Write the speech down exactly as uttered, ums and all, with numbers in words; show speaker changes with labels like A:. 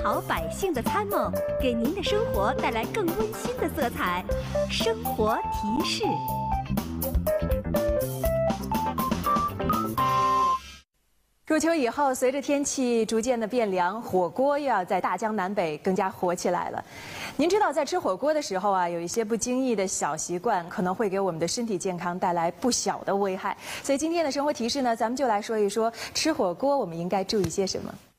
A: 好百姓的参谋，给您的生活带来更温馨的色彩。生活提示。
B: 入秋以后，随着天气逐渐的变凉，火锅又要在大江南北更加火起来了。您知道，在吃火锅的时候啊，有一些不经意的小习惯，可能会给我们的身体健康带来不小的危害。所以今天的生活提示呢，咱们就来说一说吃火锅我们应该注意些什么。